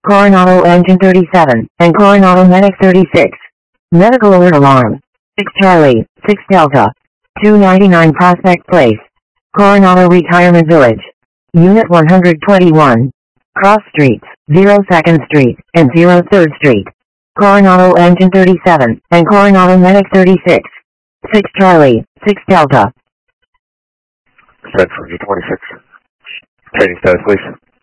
Coronado Engine 37, and Coronado Medic 36. Medical alert alarm. 6 Charlie, 6 Delta. 299 Prospect Place. Coronado Retirement Village. Unit 121. Cross Streets, 02nd Street, and 03rd Street. Coronado Engine 37, and Coronado Medic 36. 6 Charlie, 6 Delta. Central 26. Training status, please.